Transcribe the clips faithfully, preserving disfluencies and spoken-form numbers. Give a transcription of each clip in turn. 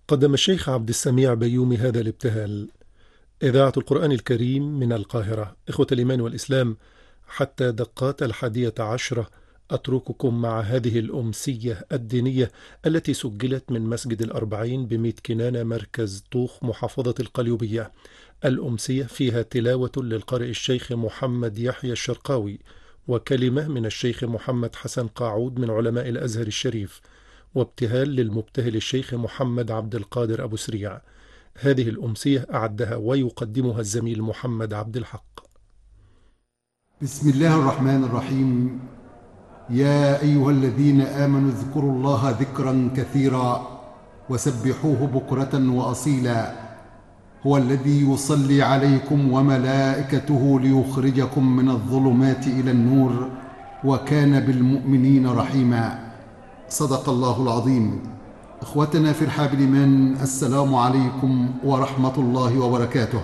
قدم الشيخ عبد السميع بيومي هذا الابتهال. إذاعة القرآن الكريم من القاهرة. إخوة الإيمان والإسلام، حتى دقات الحادية عشرة أترككم مع هذه الأمسية الدينية التي سجلت من مسجد الأربعين بميت كنانة مركز طوخ محافظة القليوبية. الأمسية فيها تلاوة للقارئ الشيخ محمد يحيى الشرقاوي، وكلمة من الشيخ محمد حسن قاعود من علماء الأزهر الشريف، وابتهال للمبتهل الشيخ محمد عبد القادر أبو سريع. هذه الأمسية أعدها ويقدمها الزميل محمد عبد الحق. بسم الله الرحمن الرحيم. يا أيها الذين آمنوا اذكروا الله ذكرا كثيرا وسبحوه بكرة وأصيلا. هو الذي يصلي عليكم وملائكته ليخرجكم من الظلمات إلى النور وكان بالمؤمنين رحيما. صدق الله العظيم. إخوتنا في رحاب الإيمان، السلام عليكم ورحمة الله وبركاته.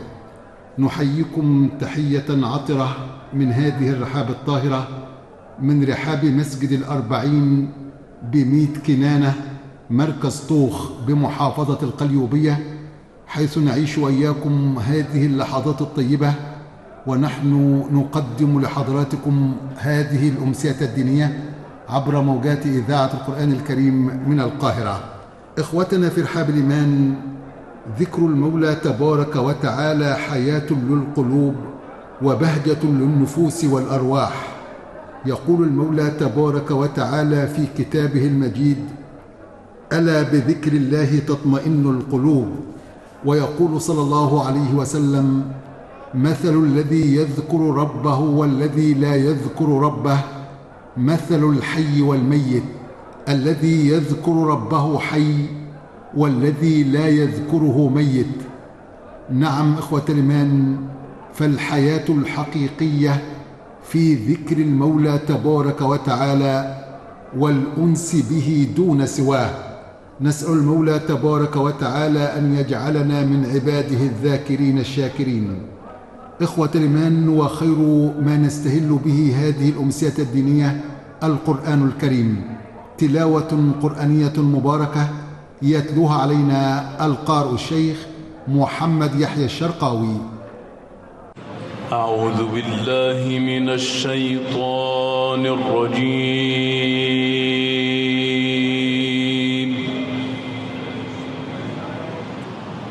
نحييكم تحية عطرة من هذه الرحاب الطاهرة، من رحاب مسجد الأربعين بميت كنانة مركز طوخ بمحافظة القليوبية، حيث نعيش وإياكم هذه اللحظات الطيبة ونحن نقدم لحضراتكم هذه الأمسية الدينية عبر موجات إذاعة القرآن الكريم من القاهرة. إخوتنا في رحاب الإيمان، ذكر المولى تبارك وتعالى حياة للقلوب وبهجة للنفوس والأرواح. يقول المولى تبارك وتعالى في كتابه المجيد: ألا بذكر الله تطمئن القلوب. ويقول صلى الله عليه وسلم: مثل الذي يذكر ربه والذي لا يذكر ربه مثل الحي والميت، الذي يذكر ربه حي والذي لا يذكره ميت. نعم إخوة الإيمان، فالحياة الحقيقية في ذكر المولى تبارك وتعالى والأنس به دون سواه. نسأل المولى تبارك وتعالى أن يجعلنا من عباده الذاكرين الشاكرين. إخوة الإيمان، وخير ما نستهل به هذه الأمسية الدينية القرآن الكريم، تلاوة قرآنية مباركة يتلوها علينا القارئ الشيخ محمد يحيى الشرقاوي. أعوذ بالله من الشيطان الرجيم.